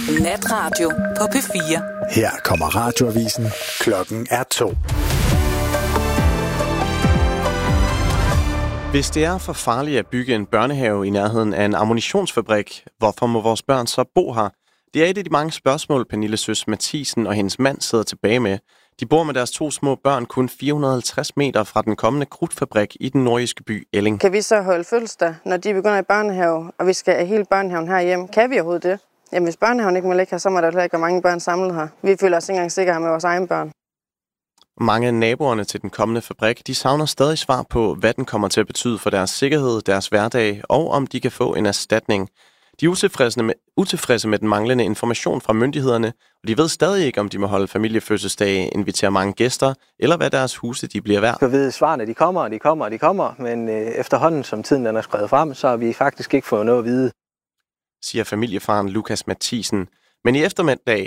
Natradio på P4. Her kommer radioavisen. Klokken er 2. Hvis det er for farligt at bygge en børnehave i nærheden af en ammunitionsfabrik, hvorfor må vores børn så bo her? Det er et af de mange spørgsmål, Pernille Søs Mathisen og hendes mand sidder tilbage med. De bor med deres 2 små børn kun 450 meter fra den kommende krudtfabrik i den nordjyske by Elling. Kan vi så holde fødselsdag, når de begynder i børnehave, og vi skal have hele børnehaven herhjemme? Kan vi overhovedet det? Jamen, hvis børnehaven ikke må ligge her, så må der heller ikke være mange børn samlet her. Vi føler os ikke engang sikre med vores egne børn. Mange af naboerne til den kommende fabrik, de savner stadig svar på, hvad den kommer til at betyde for deres sikkerhed, deres hverdag, og om de kan få en erstatning. De er utilfredse med den manglende information fra myndighederne, og de ved stadig ikke, om de må holde familiefødselsdage, invitere mange gæster, eller hvad deres huse de bliver værd. Jeg ved, svarene de kommer, men efterhånden som tiden den er skrevet frem, så har vi faktisk ikke fået noget at vide. Siger familiefaren Lukas Mathisen. Men i eftermiddag,